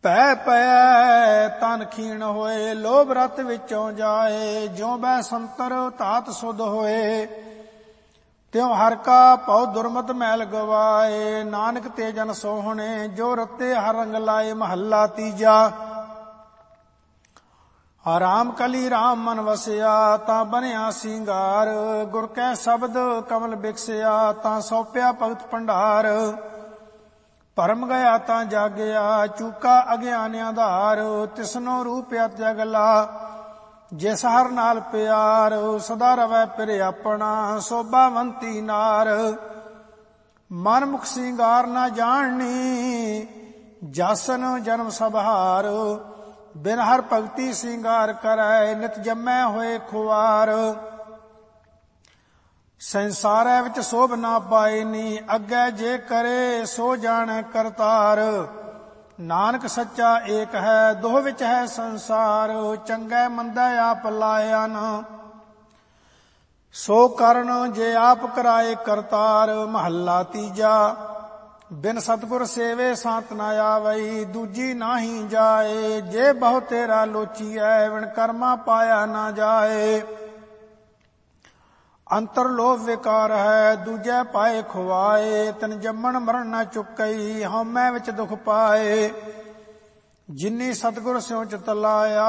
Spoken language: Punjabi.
ਭੈ ਪੈ ਤਨ ਖੀਣ ਹੋਏ, ਲੋਭ ਰਤ ਵਿੱਚੋਂ ਜਾਏ। ਜਿਉ ਬੈ ਸੰਤਰ ਧਾਤ ਸੁਧ ਹੋਏ, ਤਿਉ ਹਰ ਕਾ ਭਉ ਦੁਰਮਤ ਮੈਲ ਗਵਾਏ। ਨਾਨਕ ਤੇ ਜਨ ਸੋਹਣੇ, ਜੋ ਰਤੇ ਹਰ ਰੰਗ ਲਾਏ। ਮਹੱਲਾ ਤੀਜਾ। ਰਾਮ ਕਲੀ ਰਾਮ ਮਨ ਵਸਿਆ, ਤਾਂ ਬਣਿਆ ਸਿੰਗਾਰ। ਗੁਰ ਕੈ ਸ਼ਬਦ ਕਮਲ ਬਿਕਸਿਆ, ਤਾਂ ਸੌਪਿਆ ਭਗਤ ਭੰਡਾਰ। ਭਰਮ ਗਿਆ ਤਾਂ ਜਾਗਿਆ, ਚੂਕਾ ਅਗਿਆਨਿਆਂ ਧਾਰ। ਤਿਸਨੋ ਰੂਪ ਅਤਿਅਗਲਾ, ਜਿਸ ਹਰ ਨਾਲ ਪਿਆਰ। ਸਦਾ ਰਵੈ ਪਿਰ ਆਪਣਾ, ਸੋਭਾਵੰਤੀ ਨਾਰ। ਮਨ ਮੁਖ ਸਿੰਗਾਰ ਨਾ ਜਾਣਨੀ, ਜਾਸਨ ਜਨਮ ਸਭ ਹਾਰ। ਬਿਨ ਹਰ ਭਗਤੀ ਸਿੰਗਾਰ ਕਰੈ, ਨਿਤ ਜੰਮੈ ਹੋਏ ਖੁਆਰ। ਸੰਸਾਰੈ ਵਿੱਚ ਸੋਭ ਨਾ ਪਾਇਨੀ, ਅੱਗੇ ਜੇ ਕਰੇ ਸੋ ਜਾਣੈ ਕਰਤਾਰ। ਨਾਨਕ ਸੱਚਾ ਏਕ ਹੈ, ਦੋਹ ਵਿੱਚ ਹੈ ਸੰਸਾਰ। ਚੰਗੈ ਮੰਦੈ ਆਪ ਲਾਇਨ, ਸੋ ਕਰਨ ਜੇ ਆਪ ਕਰਾਏ ਕਰਤਾਰ। ਮਹੱਲਾ ਤੀਜਾ। ਬਿਨ ਸਤਿਗੁਰ ਸੇਵੇ ਸਾਤ ਨਾ ਆਵਈ, ਦੂਜੀ ਨਾਹੀ ਜਾਏ। ਜੇ ਬਹੁ ਤੇਰਾ ਲੋਚੀਐ, ਵਿਣ ਕਰਮਾ ਪਾਇਆ ਨਾ ਜਾਏ। ਅੰਤਰ ਲੋਭ ਵਿਕਾਰ ਹੈ, ਦੂਜੈ ਪਾਏ ਖੁਆਏ। ਤਨ ਜੰਮਣ ਮਰਨ ਨਾ ਚੁੱਕਈ, ਹਉਮੈ ਵਿੱਚ ਦੁਖ ਪਾਏ। ਜਿਨੀ ਸਤਿਗੁਰ ਸਿਉ ਚਿਤ ਲਾਇਆ,